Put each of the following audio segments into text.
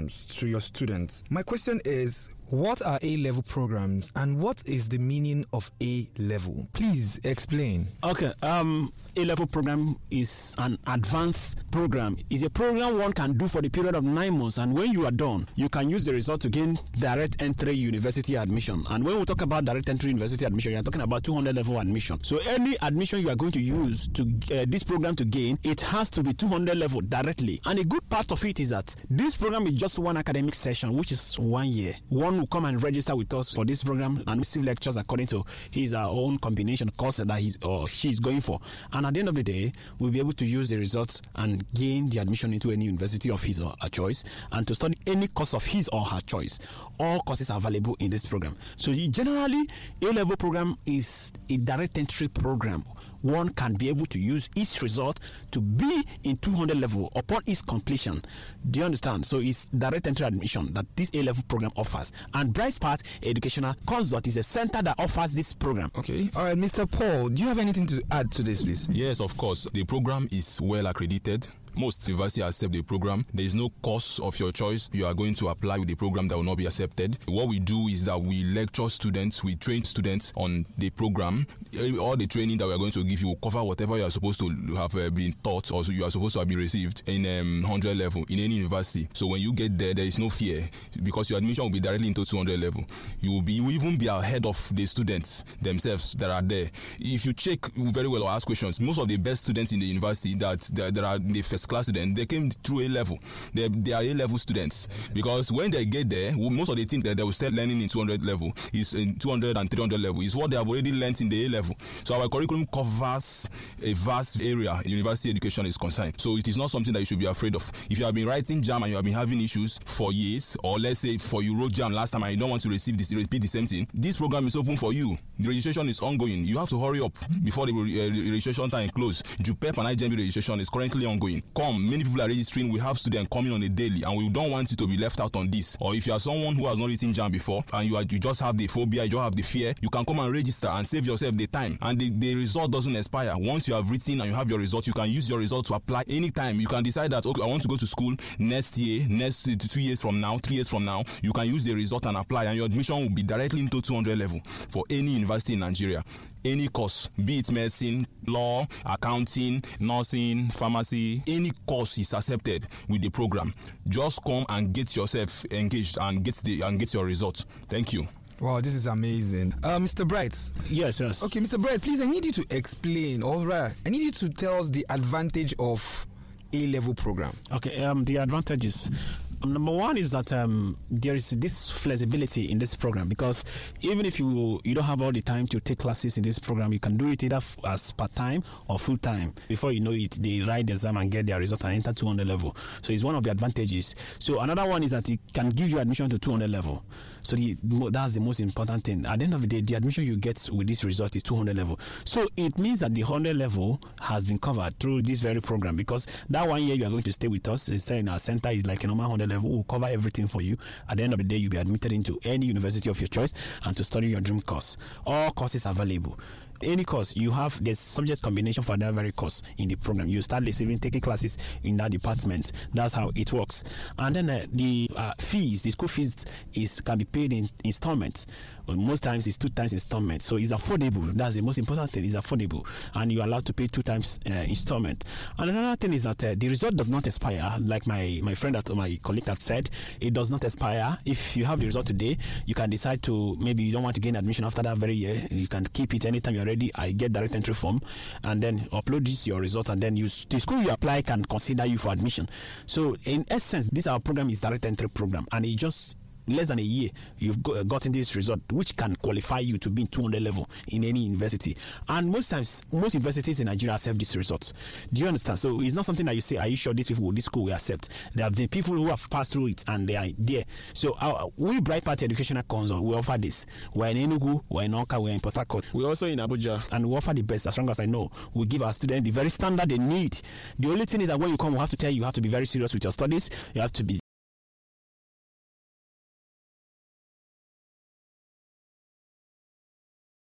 to your students. My question is, what are A-level programs and what is the meaning of A-level? Please explain. Okay, A-level program is an advanced program. It's a program one can do for the period of 9 months, and when you are done, you can use the result to gain direct entry university admission. And when we talk about direct entry university admission, you are talking about 200 level admission. So any admission you are going to use to this program to gain, it has to be 200 level directly. And a good part of it is that this program is just one academic session, which is 1 year. One will come and register with us for this program and receive lectures according to his own combination course that he or she is going for. And at the end of the day, we'll be able to use the results and gain the admission into any university of his or her choice and to study any course of his or her choice. All courses are available in this program. So generally, A-level program is a direct entry program. One can be able to use its result to be in 200 level upon its completion. Do you understand? So it's direct entry admission that this A-level program offers. And Brightspath Educational Consult is a center that offers this program. Okay. All right, Mr. Paul, do you have anything to add to this, please? Yes, of course. The program is well accredited. Most universities accept the program. There is no course of your choice. You are going to apply with the program that will not be accepted. What we do is that we lecture students, we train students on the program. All the training that we are going to give you will cover whatever you are supposed to have been taught or you are supposed to have been received in 100 level in any university. So when you get there, there is no fear because your admission will be directly into 200 level. You will even be ahead of the students themselves that are there. If you check very well or ask questions, most of the best students in the university that are the first class students, they came through A-level. They are A-level students because when they get there, most of the things that they will start learning in 200 level is in 200 and 300 level is what they have already learned in the A-level. So our curriculum covers a vast area in university education is concerned. So it is not something that you should be afraid of. If you have been writing JAM and you have been having issues for years, or let's say for you wrote JAM last time and you don't want to repeat the same thing, this program is open for you. The registration is ongoing. You have to hurry up before the registration time close. JUPEP and IJMB registration is currently ongoing. Come, many people are registering. We have students coming on a daily, and we don't want you to be left out on this. Or if you are someone who has not written JAM before and you just have the phobia, you just have the fear, you can come and register and save yourself the time. And the result doesn't expire. Once you have written and you have your result, you can use your result to apply anytime. You can decide that, okay, I want to go to school next year, next 2 years from now, 3 years from now. You can use the result and apply, and your admission will be directly into 200 level for any university in Nigeria. Any course, be it medicine, law, accounting, nursing, pharmacy, any course is accepted with the program. Just come and get yourself engaged and get your result. Thank you. Wow, this is amazing. Mr. Bright. Yes. Okay, Mr. Bright, please, I need you to explain. All right. I need you to tell us the advantage of A-level program. Okay, the advantages. Number one is that there is this flexibility in this program, because even if you don't have all the time to take classes in this program, you can do it either as part-time or full-time. Before you know it, they write the exam and get their result and enter 200 level. So it's one of the advantages. So another one is that it can give you admission to 200 level. So that's the most important thing. At the end of the day, the admission you get with this result is 200 level. So it means that the 100 level has been covered through this very program, because that 1 year you are going to stay with us, stay in our center, is like a normal 100 level. We'll cover everything for you. At the end of the day, you'll be admitted into any university of your choice and to study your dream course. All courses available. Any course you have, there's subject combination for that very course in the program. You start taking classes in that department. That's how it works. And then the school fees can be paid in installments. Well, most times it's 2 times installment, so it's affordable. That's the most important thing. It's affordable, and you're allowed to pay 2 times installment. And another thing is that the result does not expire. Like my friend my colleague have said, it does not expire. If you have the result today, you can decide to, maybe you don't want to gain admission after that very year. You can keep it anytime you're ready. I get direct entry form and then upload your result, and then the school you apply can consider you for admission. So in essence, this our program is direct entry program, and it just less than a year you've gotten this result, which can qualify you to be in 200 level in any university. And most times, most universities in Nigeria accept these results. Do you understand? So it's not something that you say, are you sure this school will accept? There have been people who have passed through it and they are there. So we Brightspath Educational Consult, we offer this. We're in Enugu, we're in Oka, we're in Port Harcourt, we're also in Abuja, and we offer the best. As long as I know, we give our students the very standard they need. The only thing is that when you come, we have to tell you, you have to be very serious with your studies. You have to be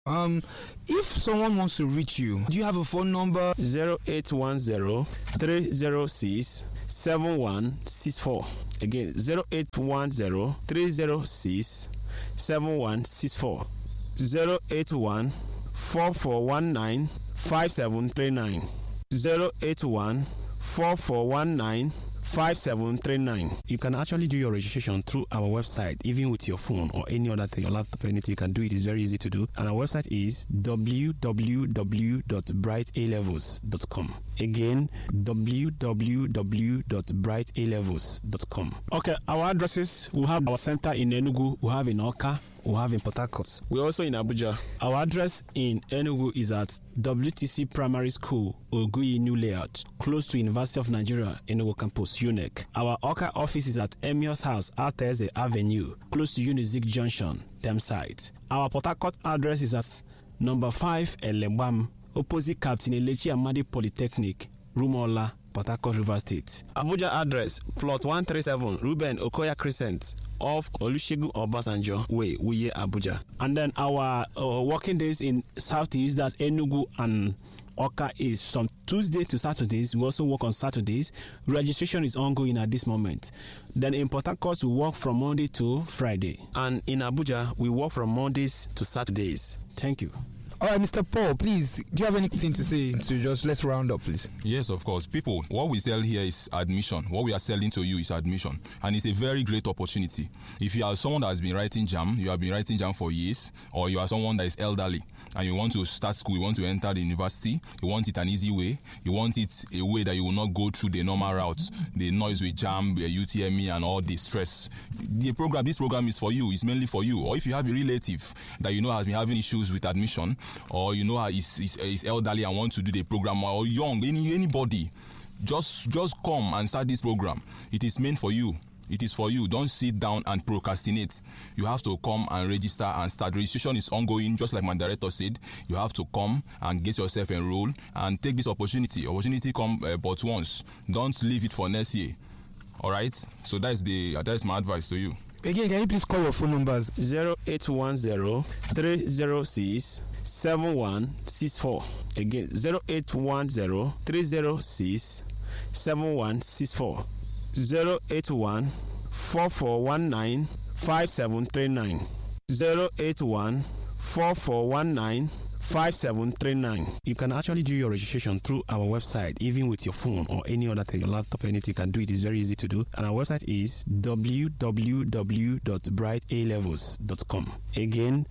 If someone wants to reach you, do you have a phone number? 0810-306-7164. Again, 0810-306-7164. 081-4419-5739. 081-4419-5739. You can actually do your registration through our website, even with your phone or any other thing, your laptop, anything. You can do it. It's very easy to do. And our website is www.brightalevels.com. Again, www.brightalevels.com. Okay, our addresses: we have our center in Enugu, we have in Oka, we have in Port Harcourt. We're also in Abuja. Our address in Enugu is at WTC Primary School, Oguyi New Layout, close to University of Nigeria, Enugu Campus, UNEC. Our Oka office is at Emios House, Alteze Avenue, close to Unizik Junction, Thameside. Our Port Harcourt address is at number 5 Elebam, opposite Captain Elechi Amadi Polytechnic, Rumola, Port Harcourt, River State. Abuja address, plot 137, Ruben Okoya Crescent, off Olusegun Obasanjo Way, Uye, Abuja. And then our working days in Southeast, that's Enugu and Oka, is from Tuesday to Saturdays. We also work on Saturdays. Registration is ongoing at this moment. Then in Port Harcourt, we work from Monday to Friday. And in Abuja, we work from Mondays to Saturdays. Thank you. All right, Mr. Paul, please, do you have anything to say? Let's round up, please. Yes, of course. People, what we sell here is admission. What we are selling to you is admission. And it's a very great opportunity. If you are someone that has been writing JAMB, you have been writing JAMB for years, or you are someone that is elderly, and you want to start school, you want to enter the university, you want it an easy way, you want it a way that you will not go through the normal routes, the noise with JAMB, UTME, and all the stress. This program is for you. It's mainly for you. Or if you have a relative that you know has been having issues with admission, or you know is elderly and want to do the program, or young, anybody, just come and start this program. It is meant for you. It is for you. Don't sit down and procrastinate. You have to come and register and start. Registration is ongoing, just like my director said. You have to come and get yourself enrolled and take this opportunity. Opportunity come but once. Don't leave it for next year. All right? So that's my advice to you. Again, can you please call your phone numbers? 0810-306-7164. Again, 0810-306-7164. 081-4419-5739. 081-4419-5739. You can actually do your registration through our website, even with your phone or any other thing, your laptop, anything. You can do it. It's very easy to do. And our website is www.brightalevels.com. Again,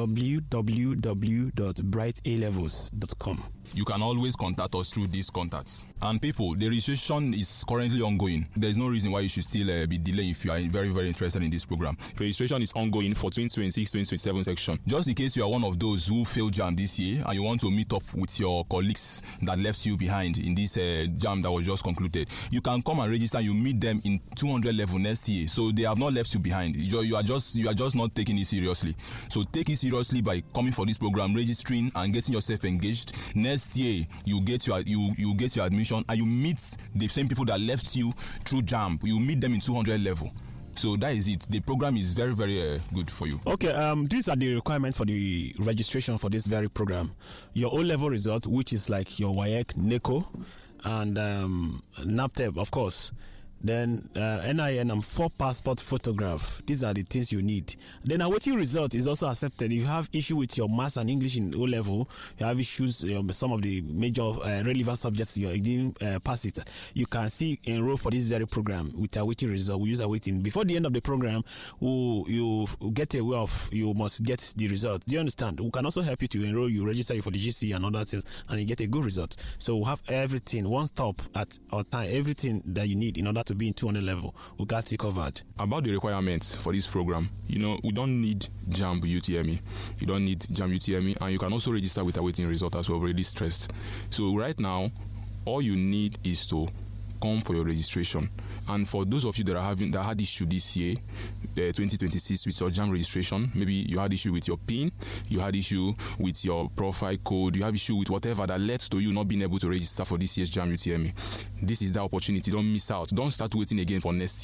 www.brightalevels.com. You can always contact us through these contacts. And people, the registration is currently ongoing. There's no reason why you should still be delaying if you are very, very interested in this program. Registration is ongoing for 2026-2027 section. Just in case you are one of those who failed JAMB this year and you want to meet up with your colleagues that left you behind in this JAMB that was just concluded, you can come and register. You meet them in 200 level next year. So they have not left you behind. You are just not taking it seriously. So take it seriously by coming for this program, registering and getting yourself engaged. Next year you get your admission and you meet the same people that left you through JAMB. You meet them in 200 level. So that is it. The program is very, very good for you. Okay, these are the requirements for the registration for this very program. Your O-level result, which is like your WAEC, NECO, and NAPTEP, of course. Then NIN and 4 passport photograph. These are the things you need. Then awaiting result is also accepted. If you have issue with your maths and English in O level, you have issues some of the major relevant subjects you didn't pass it, you can still enroll for this very program with awaiting result. We use awaiting. Before the end of the program, you get aware of, you must get the result. Do you understand? We can also help you to enroll, you register you for the GC and other things, and you get a good result. So we have everything, one stop at our time, everything that you need in order to be in 200 level. We got it covered. About the requirements for this program, we don't need JAMB UTME. You don't need JAMB UTME, and you can also register with awaiting result, as we've already stressed. So right now, all you need is to come for your registration. And for those of you that had issue this year, 2026, with your JAMB registration, maybe you had issue with your PIN, you had issue with your profile code, you have issue with whatever that led to you not being able to register for this year's JAMB UTME. This is the opportunity. Don't miss out. Don't start waiting again for next year.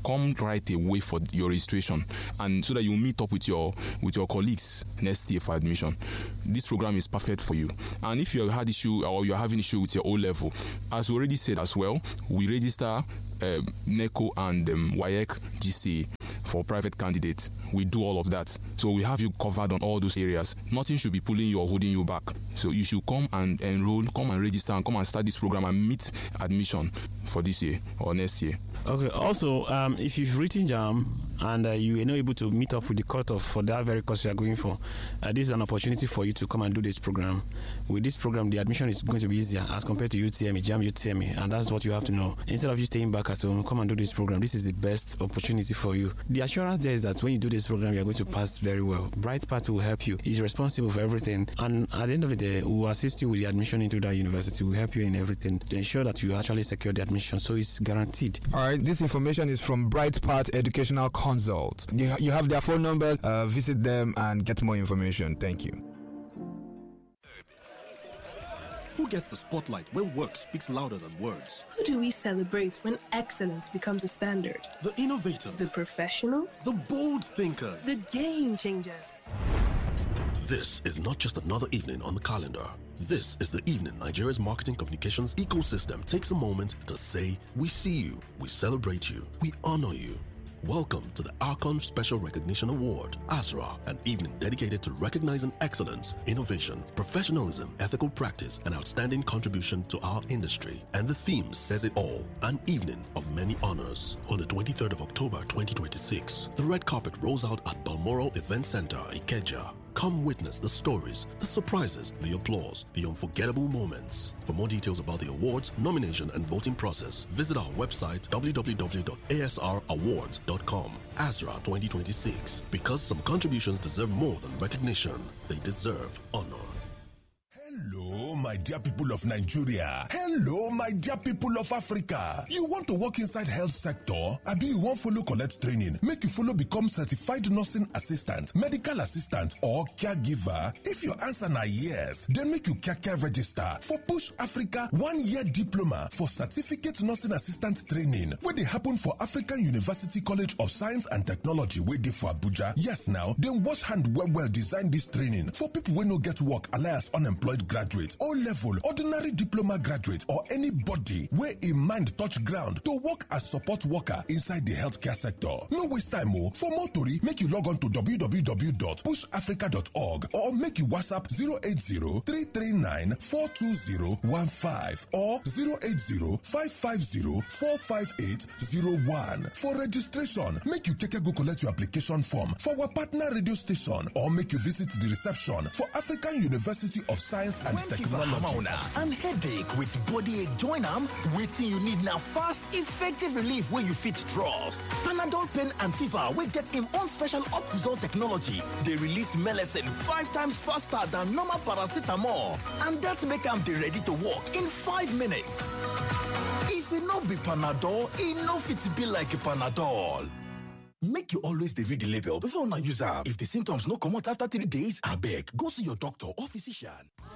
come right away for your registration, and so that you meet up with your colleagues next year for admission. This program is perfect for you. And if you had issue or you're having issue with your O level, as we already said as well, we register NECO and WAEC GCA for private candidates. We do all of that, so we have you covered on all those areas. Nothing should be pulling you or holding you back. So you should come and enroll, come and register, and come and start this program and meet admission for this year or next year. Okay. Also, if you've written JAM and you are not able to meet up with the cutoff for that very course you are going for, this is an opportunity for you to come and do this program. With this program, the admission is going to be easier as compared to UTME, JAM UTME, and that's what you have to know. Instead of you staying back at home, come and do this program. This is the best opportunity for you. The assurance there is that when you do this program, you are going to pass very well. Brightpath will help you. He's responsible for everything, and at the end of the day, we will assist you with the admission into that university. We'll help you in everything to ensure that you actually secure the admission, so it's guaranteed. All right, this information is from Brightpath Educational Consult. You have their phone numbers. Visit them and get more information. Thank you. Who gets the spotlight when work speaks louder than words? Who do we celebrate when excellence becomes a standard? The innovators, The professionals? the bold thinkers. The game changers. This is not just another evening on the calendar. This is the evening Nigeria's marketing communications ecosystem takes a moment to say, we see you, we celebrate you, we honor you. Welcome to the Archon Special Recognition Award, ASRA, an evening dedicated to recognizing excellence, innovation, professionalism, ethical practice, and outstanding contribution to our industry. And the theme says it all, an evening of many honors. On the 23rd of October 2026, the red carpet rolls out at Balmoral Event Center, Ikeja. Come witness the stories, the surprises, the applause, the unforgettable moments. For more details about the awards, nomination, and voting process, visit our website www.asrawards.com. ASRA 2026. Because some contributions deserve more than recognition, they deserve honor. Hello, my dear people of Nigeria. Hello, my dear people of Africa. You want to work inside health sector? Abi you want follow collect training? Make you follow become certified nursing assistant, medical assistant, or caregiver? If your answer na yes, then make you care register for Push Africa 1-year diploma for certificate nursing assistant training, where they happen for African University College of Science and Technology, where they for Abuja. Yes, now, then wash hand well design this training for people who no get work, alias unemployed graduate, O-level, ordinary diploma graduate, or anybody where a mind touch ground to work as support worker inside the healthcare sector. No waste time, oh. For more tori, make you log on to www.pushafrica.org or make you WhatsApp 080-339-42015 or 080-550-45801. For registration, make you go collect your application form for our partner radio station or make you visit the reception for African University of Science and Technology. And headache with body ache join am, waiting you need now fast, effective relief where you fit trust. Panadol pain and fever will get him own special Optizol technology. They release medicine 5 times faster than normal paracetamol, and that make them be ready to work in 5 minutes. If it not be Panadol, it no fit be like a Panadol. Make you always read the label before una use am. If the symptoms no come out after 3 days, abeg, go see your doctor or physician.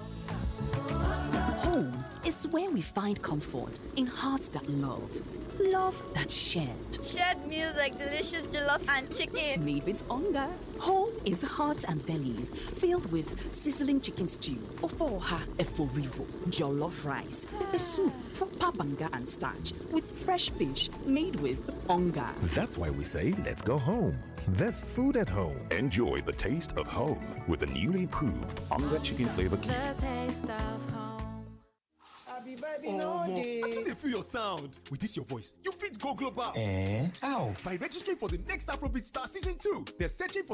Home is where we find comfort in hearts that love. Love that's shared. Shared meals like delicious jollof and chicken. Made with hunger. Home is hearts and bellies filled with sizzling chicken stew, ofoha eforivo, jollof rice, a soup, proper banga and starch, with fresh fish made with hunger. That's why we say, let's go home. There's food at home. Enjoy the taste of home with the newly improved Onga Chicken Flavor Cube. The taste of home. I think they feel your sound. With this your voice, you fit go global. How? By registering for the next Afrobeat Star Season 2. They're searching for